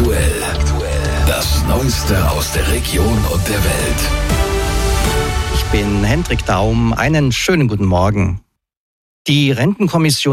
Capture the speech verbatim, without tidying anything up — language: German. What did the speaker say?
aktuell. Das Neueste aus der Region und der Welt. Ich bin Hendrik Daum. Einen schönen guten Morgen. Die Rentenkommission